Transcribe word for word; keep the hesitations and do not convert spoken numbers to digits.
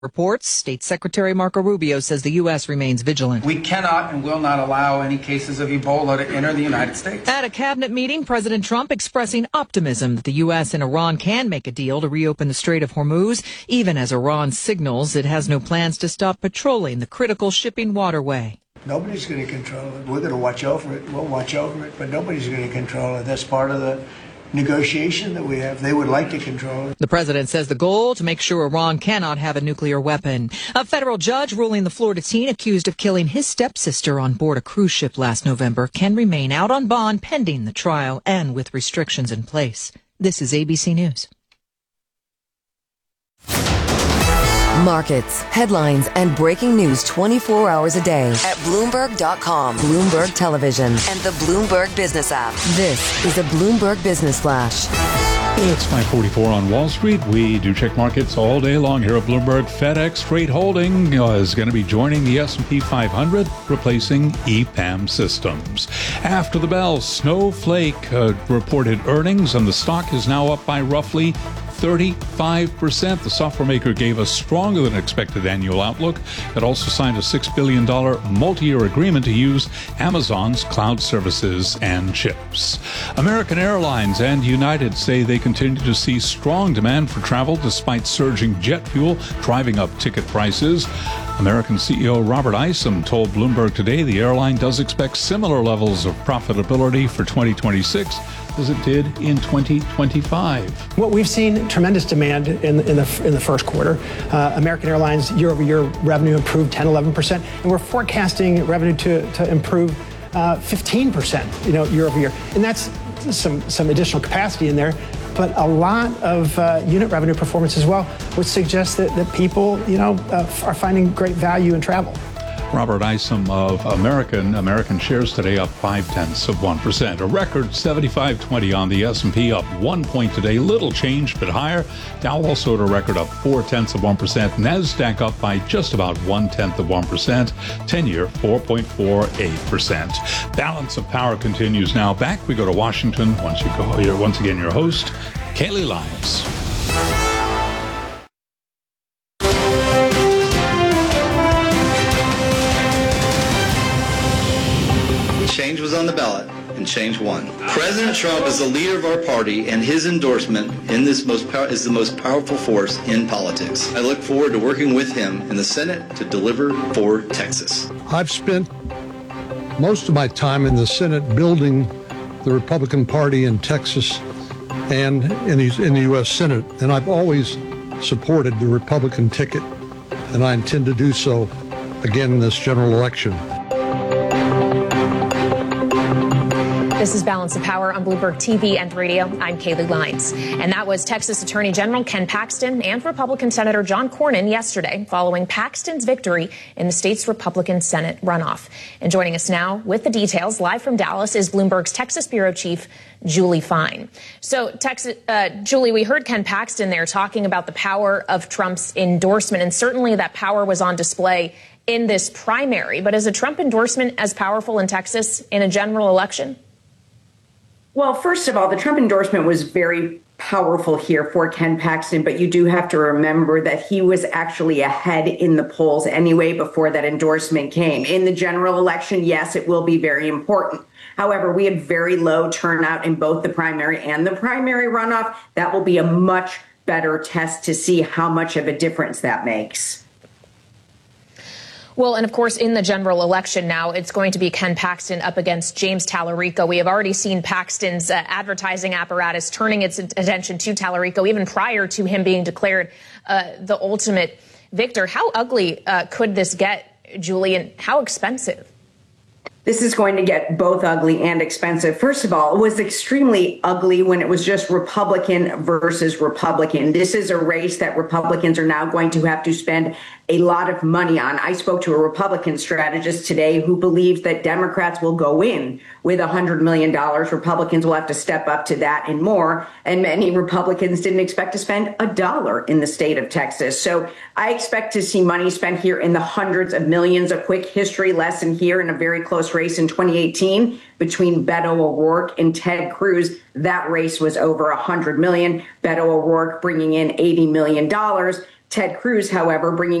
Reports, State Secretary Marco Rubio says the U S remains vigilant. We cannot and will not allow any cases of Ebola to enter the United States. At a cabinet meeting, President Trump expressing optimism that the U S and Iran can make a deal to reopen the Strait of Hormuz, even as Iran signals it has no plans to stop patrolling the critical shipping waterway. Nobody's going to control it. We're going to watch over it. We'll watch over it, but nobody's going to control it. That's part of the negotiation that we have. They would like to control it. The president says the goal to make sure Iran cannot have a nuclear weapon. A federal judge ruling the Florida teen accused of killing his stepsister on board a cruise ship last November can remain out on bond pending the trial and with restrictions in place. This is A B C News. Markets, headlines, and breaking news twenty-four hours a day at Bloomberg dot com, Bloomberg Television, and the Bloomberg Business app. This is a Bloomberg Business Flash. It's five forty-four on Wall Street. We do check markets all day long here at Bloomberg. FedEx Freight Holding is going to be joining the S and P five hundred, replacing E P A M Systems. After the bell, Snowflake uh, reported earnings, and the stock is now up by roughly thirty-five percent. The software maker gave a stronger than expected annual outlook. It also signed a six billion dollars multi-year agreement to use Amazon's cloud services and chips. American Airlines and United say they continue to see strong demand for travel despite surging jet fuel driving up ticket prices. American C E O Robert Isom told Bloomberg today the airline does expect similar levels of profitability for twenty twenty-six as it did in twenty twenty-five. What we've seen tremendous demand in, in the in the first quarter. Uh, American Airlines year-over-year revenue improved ten, eleven percent, and we're forecasting revenue to, to improve uh, fifteen percent, you know, year-over-year. And that's some, some additional capacity in there, but a lot of uh, unit revenue performance as well, which suggests that, that people, you know, uh, are finding great value in travel. Robert Isom of American American shares today up five tenths of one percent. A record seventy-five twenty on the S and P, up one point today. Little change, but higher. Dow also at a record up four tenths of one percent. Nasdaq up by just about one tenth of one percent. ten-year four point four eight percent. Balance of Power continues now. Back we go to Washington. Once you go here, once again, your host, Kaylee Lyons. Change was on the ballot, and change won. President Trump is the leader of our party, and his endorsement in this most pow- is the most powerful force in politics. I look forward to working with him in the Senate to deliver for Texas. I've spent most of my time in the Senate building the Republican Party in Texas and in the, in the U S Senate, and I've always supported the Republican ticket, and I intend to do so again in this general election. This is Balance of Power on Bloomberg T V and radio. I'm Kaylee Lyons. And that was Texas Attorney General Ken Paxton and Republican Senator John Cornyn yesterday following Paxton's victory in the state's Republican Senate runoff. And joining us now with the details live from Dallas is Bloomberg's Texas Bureau Chief Julie Fine. So, Texas, uh, Julie, we heard Ken Paxton there talking about the power of Trump's endorsement, and certainly that power was on display in this primary. But is a Trump endorsement as powerful in Texas in a general election? Well, first of all, the Trump endorsement was very powerful here for Ken Paxton, but you do have to remember that he was actually ahead in the polls anyway before that endorsement came. In the general election, yes, it will be very important. However, we had very low turnout in both the primary and the primary runoff. That will be a much better test to see how much of a difference that makes. Well, and of course, in the general election now, it's going to be Ken Paxton up against James Tallarico. We have already seen Paxton's uh, advertising apparatus turning its attention to Tallarico even prior to him being declared uh, the ultimate victor. How ugly uh, could this get, Julie, and how expensive? This is going to get both ugly and expensive. First of all, it was extremely ugly when it was just Republican versus Republican. This is a race that Republicans are now going to have to spend a lot of money on. I spoke to a Republican strategist today who believes that Democrats will go in with one hundred million dollars. Republicans will have to step up to that and more. And many Republicans didn't expect to spend a dollar in the state of Texas. So I expect to see money spent here in the hundreds of millions. A quick history lesson here in a very close race in twenty eighteen between Beto O'Rourke and Ted Cruz. That race was over one hundred million dollars. Beto O'Rourke bringing in eighty million dollars. Ted Cruz, however, bringing